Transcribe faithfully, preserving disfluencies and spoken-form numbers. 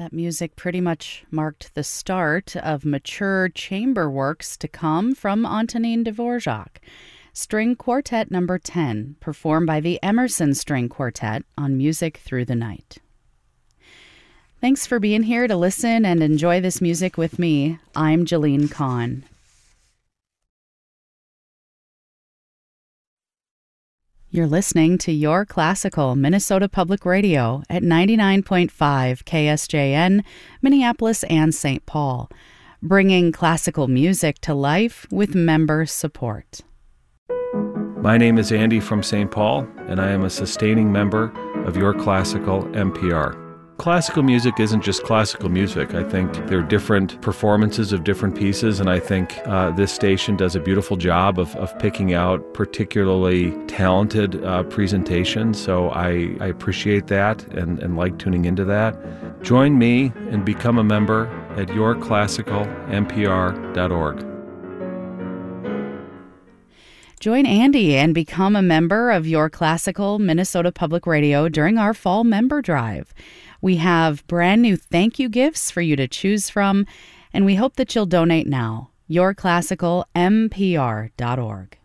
That music pretty much marked the start of mature chamber works to come from Antonin Dvorak. String Quartet Number ten, performed by the Emerson String Quartet on Music Through the Night. Thanks for being here to listen and enjoy this music with me. I'm Jalene Kahn. You're listening to Your Classical Minnesota Public Radio at ninety-nine point five K S J N, Minneapolis and Saint Paul, bringing classical music to life with member support. My name is Andy from Saint Paul, and I am a sustaining member of Your Classical M P R. Classical music isn't just classical music. I think there are different performances of different pieces, and I think uh, this station does a beautiful job of, of picking out particularly talented uh, presentations, so I, I appreciate that and, and like tuning into that. Join me and become a member at your classical m p r dot org. Join Andy and become a member of Your Classical Minnesota Public Radio during our fall member drive. We have brand new thank you gifts for you to choose from, and we hope that you'll donate now. your classical m p r dot org.